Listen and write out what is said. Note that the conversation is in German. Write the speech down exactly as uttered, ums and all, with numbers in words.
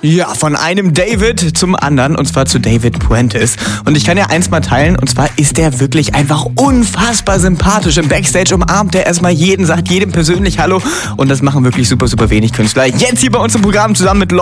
Ja, von einem David zum anderen, und zwar zu David Puentes. Und ich kann ja eins mal teilen, und zwar ist der wirklich einfach unfassbar sympathisch. Im Backstage umarmt er erstmal jeden, sagt jedem persönlich Hallo. Und das machen wirklich super, super wenig Künstler. Jetzt hier bei uns im Programm zusammen mit